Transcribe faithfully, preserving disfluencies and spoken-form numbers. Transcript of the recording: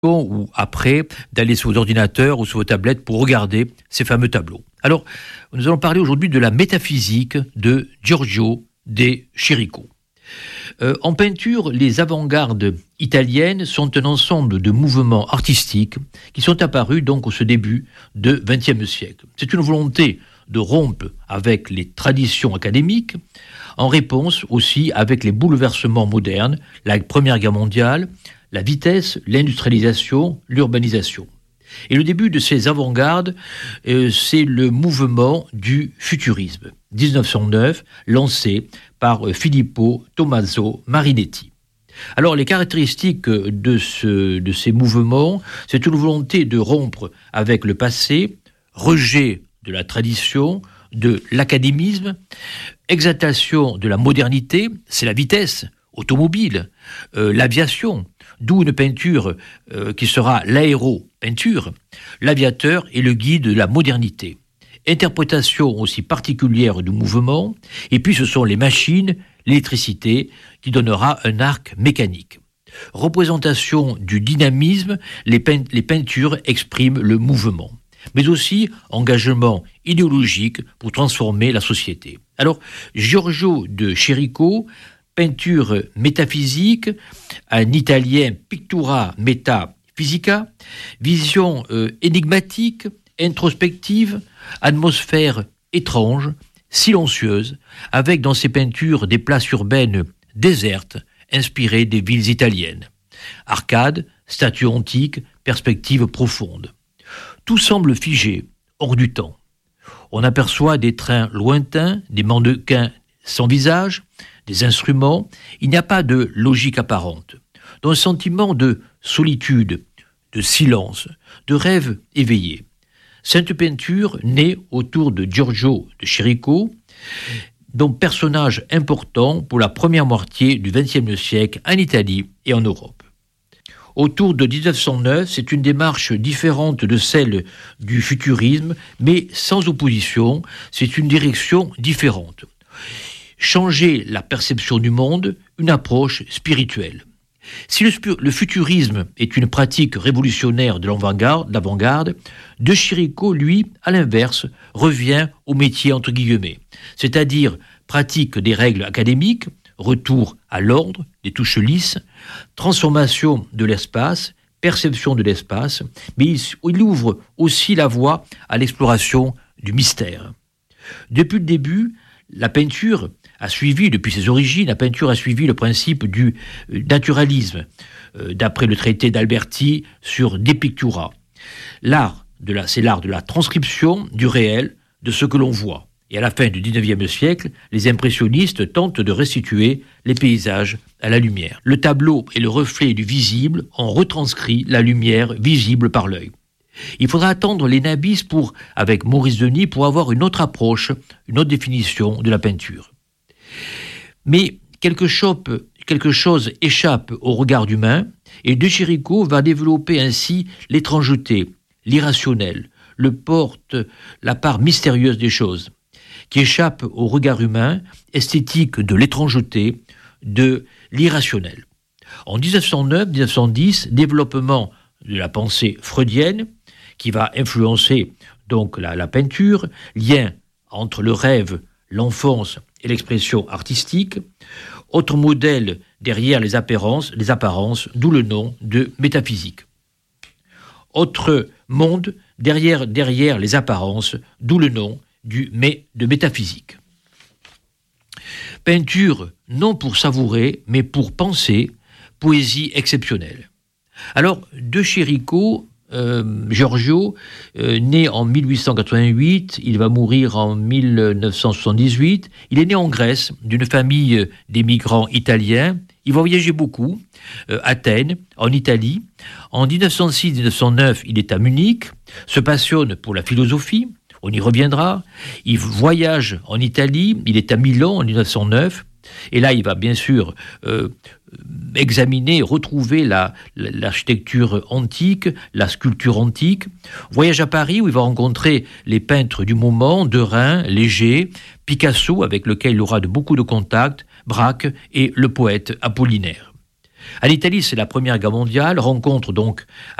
ou après d'aller sur vos ordinateurs ou sur vos tablettes pour regarder ces fameux tableaux. Alors, nous allons parler aujourd'hui de la métaphysique de Giorgio de Chirico. Euh, en peinture, les avant-gardes italiennes sont un ensemble de mouvements artistiques qui sont apparus donc au ce début du vingtième siècle. C'est une volonté de rompre avec les traditions académiques, en réponse aussi avec les bouleversements modernes, la Première Guerre mondiale, la vitesse, l'industrialisation, l'urbanisation. Et le début de ces avant-gardes, euh, c'est le mouvement du futurisme, dix-neuf cent neuf, lancé par euh, Filippo Tommaso Marinetti. Alors, les caractéristiques de, ce, de ces mouvements, c'est une volonté de rompre avec le passé, rejet de la tradition, de l'académisme, exaltation de la modernité, c'est la vitesse automobile, euh, l'aviation, d'où une peinture euh, qui sera l'aéro-peinture. L'aviateur est le guide de la modernité. Interprétation aussi particulière du mouvement, et puis ce sont les machines, l'électricité, qui donnera un arc mécanique. Représentation du dynamisme, les, peint- les peintures expriment le mouvement, mais aussi engagement idéologique pour transformer la société. Alors, Giorgio de Chirico, peinture métaphysique, un italien pictura metaphysica, vision euh, énigmatique, introspective, atmosphère étrange, silencieuse, avec dans ses peintures des places urbaines désertes, inspirées des villes italiennes. Arcades, statues antiques, perspectives profondes. Tout semble figé, hors du temps. On aperçoit des trains lointains, des mannequins sans visage, des instruments, il n'y a pas de logique apparente. Dans un sentiment de solitude, de silence, de rêve éveillé. Cette peinture naît autour de Giorgio de Chirico, dont personnage important pour la première moitié du vingtième siècle en Italie et en Europe. Autour de dix-neuf cent neuf, c'est une démarche différente de celle du futurisme, mais sans opposition, c'est une direction différente. Changer la perception du monde, une approche spirituelle. Si le, le futurisme est une pratique révolutionnaire de l'avant-garde, l'avant-garde, de Chirico, lui, à l'inverse, revient au métier entre guillemets, c'est-à-dire pratique des règles académiques, retour à l'ordre, des touches lisses, transformation de l'espace, perception de l'espace, mais il, il ouvre aussi la voie à l'exploration du mystère. Depuis le début, la peinture a suivi, depuis ses origines, la peinture a suivi le principe du naturalisme, euh, d'après le traité d'Alberti sur De Pictura. L'art, de la, c'est l'art de la transcription du réel, de ce que l'on voit. Et à la fin du dix-neuvième siècle, les impressionnistes tentent de restituer les paysages à la lumière. Le tableau et le reflet du visible ont retranscrit la lumière visible par l'œil. Il faudra attendre les Nabis pour, avec Maurice Denis, pour avoir une autre approche, une autre définition de la peinture. Mais quelque chose, quelque chose échappe au regard humain, et De Chirico va développer ainsi l'étrangeté, l'irrationnel, le porte, la part mystérieuse des choses, qui échappe au regard humain, esthétique de l'étrangeté, de l'irrationnel. En dix-neuf cent neuf dix-neuf cent dix, développement de la pensée freudienne, qui va influencer donc la, la peinture, lien entre le rêve, l'enfance et l'expression artistique, autre modèle derrière les apparences, les apparences, d'où le nom de métaphysique. Autre monde derrière, derrière les apparences, d'où le nom du mais de métaphysique. Peinture non pour savourer, mais pour penser, poésie exceptionnelle. Alors, De Chirico, euh, Giorgio, euh, né en mille huit cent quatre-vingt-huit, il va mourir en mille neuf cent soixante-dix-huit, il est né en Grèce, d'une famille d'émigrants italiens, il va voyager beaucoup, euh, Athènes, en Italie. En dix-neuf cent six dix-neuf cent neuf, il est à Munich, se passionne pour la philosophie, on y reviendra, il voyage en Italie, il est à Milan en dix-neuf cent neuf, et là il va bien sûr euh, examiner, retrouver la, l'architecture antique, la sculpture antique. Voyage à Paris où il va rencontrer les peintres du moment, Derain, Léger, Picasso avec lequel il aura de beaucoup de contacts, Braque et le poète Apollinaire. À l'Italie, c'est la Première Guerre mondiale, rencontre donc